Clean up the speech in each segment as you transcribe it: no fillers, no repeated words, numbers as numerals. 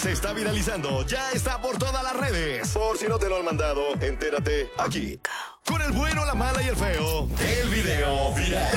se está viralizando ya está por todas las redes. Por si no te lo han mandado, entérate aquí. Con el bueno, la mala y el feo, el video viral.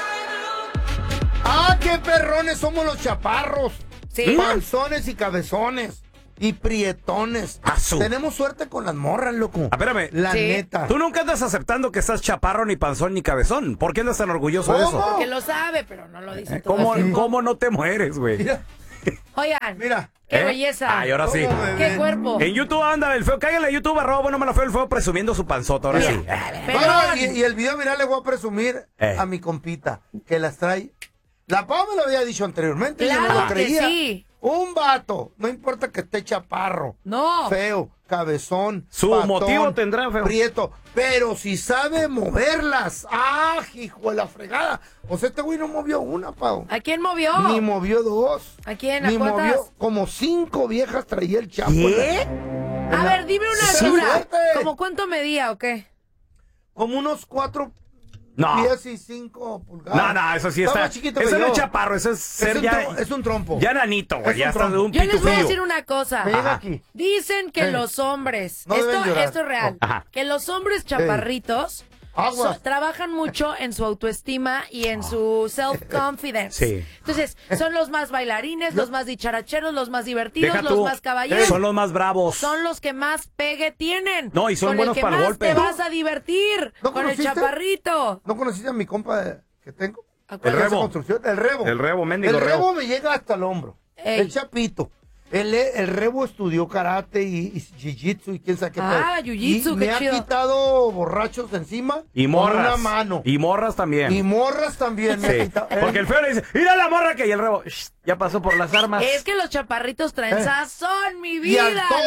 ¡Ah, qué perrones somos los chaparros! Sí. Panzones y cabezones. Y prietones. Tenemos suerte con las morras, loco. Espérame. La neta. Tú nunca andas aceptando que estás chaparro, ni panzón, ni cabezón. ¿Por qué andas tan orgulloso de eso? Porque lo sabe, pero no lo dice todo. ¿Cómo no te mueres, güey? Mira. Oigan, Mira. qué belleza. Ay, ahora sí. Qué cuerpo. En YouTube anda el feo. Cáiganle a YouTube, bueno, me la feo el feo presumiendo su panzota. Ahora sí. Bueno, y el video viral le voy a presumir a mi compita, que las trae. La Pau me lo había dicho anteriormente, yo no Claro lo creía. que sí. Un vato, no importa que esté chaparro, feo, cabezón, su patón, motivo tendrá, feo. Prieto, pero si sabe moverlas. ¡Ah, hijo de la fregada! O sea, este güey no movió una, Pau. ¿A quién movió? Ni movió dos. ¿A quién? Ni ¿A cuántas? movió, como 5 viejas traía el chapo. ¿Qué? A ver, dime una altura. ¿Cómo cuánto medía o qué? Como unos 4 No. 10 y 5 pulgadas. No, eso sí está. Más chiquito Eso que no es yo. chaparro, eso es ser es un trompo. Ya nanito, güey. Es Ya un estás de trompo. un Yo les voy a pitufillo. decir una cosa. Me llega aquí. Dicen que los hombres, No deben llorar. esto es real, Ajá. que los hombres chaparritos Aguas. trabajan mucho en su autoestima y en su self-confidence. Sí. Entonces, son los más bailarines, los más dicharacheros, los más divertidos, Deja los tú. más caballeros. Son los más bravos. Son los que más pegue tienen. No, y son con buenos el que para el más golpe. te vas a divertir. ¿No con el conociste? chaparrito. ¿No conociste a mi compa que tengo? ¿A cuál? Que hace Rebo. construcción? El Rebo. El Rebo, mendigo El Rebo. Rebo me llega hasta el hombro. Ey. El chapito. El Rebo estudió karate y jiu-jitsu y quién sabe qué. Ah, pedo. jiu-jitsu, Y qué me chido. ha quitado borrachos de encima Y morras. con una mano. Y morras también. Y morras también me ha Sí. quitado. Porque el feo le dice, mira la morra que y el rebo, "Shh, ya pasó por las armas. Es que los chaparritos traen sazón, mi vida. altotas.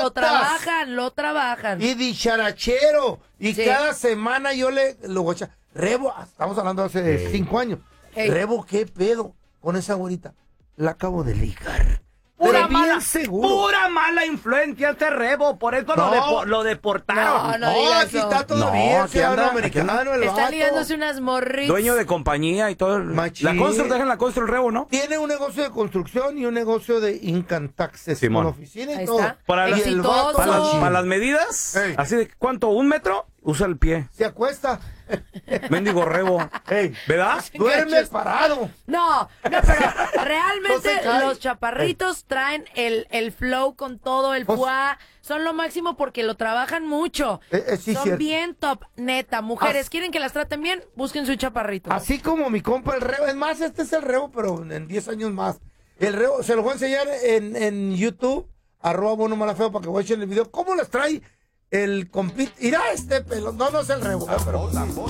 Lo trabajan. Y dicharachero. Y Sí. cada semana yo lo gocha. Rebo, estamos hablando hace 5 años. Ey. Rebo, ¿qué pedo con esa güerita? La acabo de ligar. Pura Pero bien mala, seguro. pura mala influencia este Rebo, por eso No. lo deportaron. No diga aquí eso. está todavía. No, el aquí anda, ciudadano americano, el Está vato. ligándose unas morritas. Dueño de compañía y todo. Machín. La Constru, dejan la Constru el Rebo, ¿no? Tiene un negocio de construcción y un negocio de income taxes Simón. con oficina y Ahí todo. está. Para la- Y el Exitoso. vato Para machín. las medidas, Ey. así de, ¿cuánto? ¿1 metro? Usa el pie. Se acuesta. Mendigo Rebo. Ey, ¿Verdad? duerme parado. No, pero realmente No se cae. los chaparritos traen el flow con todo, el Pues- fuá. Son lo máximo porque lo trabajan mucho. Sí, Son cierto. bien top, neta. Mujeres, As- ¿quieren que las traten bien? Busquen su chaparrito. Así como mi compa el Rebo. Es más, este es el Rebo, pero en 10 años más. El Rebo, se lo voy a enseñar en YouTube, @bueno malafeo, para que voy a echar el video. ¿Cómo las trae el compit? Mira este pelo. No es el Rebo. Pero,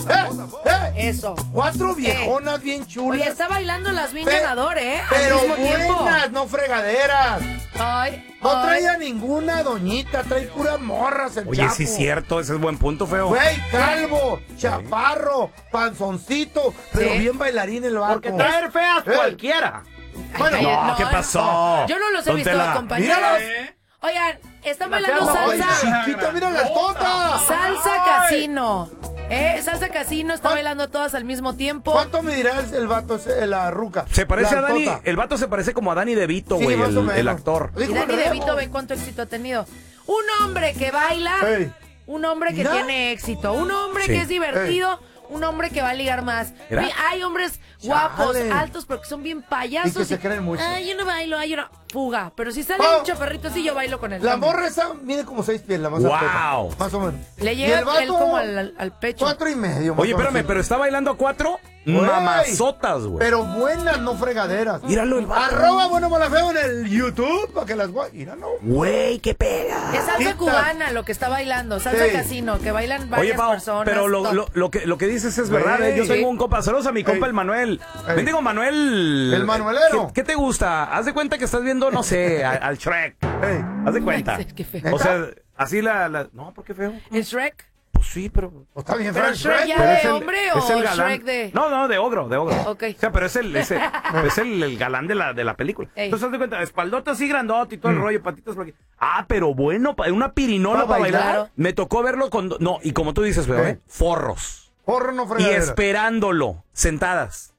Eso. 4 viejonas bien chulas. Oye, está bailando las bien Pe- ganador, ¿eh? Al Pero mismo tiempo. buenas, no fregaderas. Ay, No ay. trae a ninguna doñita, trae puras morras el Oye, Chapo. sí es cierto, ese es buen punto, feo. Güey, calvo, chaparro, panzoncito, pero Sí. bien bailarín el barco. Porque traer feas cualquiera. Bueno, Ay, No, ¿qué pasó? Yo no los he Don visto Tela. compañeros. Mírala. Oigan, están La bailando fea, Ay, salsa. chiquita, mira las totas. Salsa casino. Salsa casino, está bailando todas al mismo tiempo. ¿Cuánto me dirá el vato, la ruca? Se parece La a Dani, tota. el vato se parece como a Dani DeVito, Sí, güey, más o el menos. actor. Dijo Y Dani el Rebo. DeVito, ve cuánto éxito ha tenido. Un hombre que baila, Ey. un hombre que Mira. tiene éxito, un hombre Sí. que es divertido, un hombre que va a ligar más. Mira. Hay hombres guapos, Chale. altos, pero que son bien payasos. Y que se creen mucho. Ay, yo no bailo, ay, yo no. Fuga. Pero si sale Oh. un chaparrito así, yo bailo con él. La morra esa mide como 6 pies, la más Wow. alta, más o menos. Le Y llega el vato, él como al pecho. 4.5. más Oye, o menos. espérame, pero está bailando a 4 Güey. mamazotas, güey. Pero buenas, no fregaderas. Míralo, el vato. @bueno malafeo en el YouTube, para que las guay. Míralo. Güey, qué pega. Es salsa Quita. cubana lo que está bailando, salsa Sí. casino, que bailan varias Oye, Pau, personas. pero top. lo que dices es Güey. verdad, ¿eh? Yo Sí. tengo un compa, saludos a mi compa Ey. el Manuel. Ey. Bendigo Manuel. El Manuelero. ¿Qué te gusta? Haz de cuenta que estás viendo, no sé, al Shrek. Ey. Haz de cuenta. Ay, qué feo. O sea, así No, ¿por qué feo? ¿Es Shrek? Pues sí, pero... Pues está bien, ¿Pero Frank Shrek ya Pero de es el- hombre es el o galán. Shrek de...? No, de ogro. Ok. O sea, pero es el galán de la película. Ey. Entonces, haz de cuenta, espaldota así grandote y todo el rollo, patitas por aquí. Ah, pero bueno, una pirinola ¿Para para bailar. bailar? Me tocó verlo con... No, y como tú dices, feo, ¿Eh? forros. Porro no Y fregadera. esperándolo, sentadas.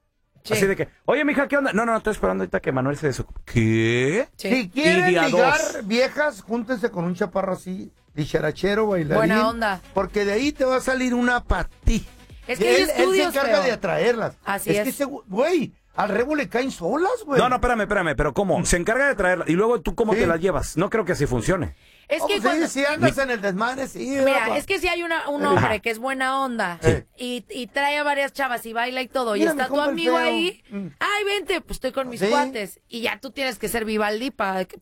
Sí. Así de que, oye, mija, ¿qué onda? No, estoy esperando ahorita que Manuel se desocupe. ¿Qué? Sí. Si quieren Y de a ligar dos. viejas, júntense con un chaparro así, dicharachero, bailarín. Buena onda. Porque de ahí te va a salir una para ti. Es que hay él se estudios, encarga feo. de atraerlas. Así es. es. Que ese güey, al rebo le caen solas, güey. No, espérame, pero ¿cómo? Se encarga de traerla y luego tú cómo Sí. te las llevas. No creo que así funcione. Es que Sí, cuando... si andas en el desmadre, sí. Mira, papá. es que si hay un hombre que es buena onda y trae a varias chavas y baila y todo, y Mira, está mi tu compa el amigo feo. ahí, ay, vente, pues estoy con mis Sí. cuates. Y ya tú tienes que ser Vivaldi para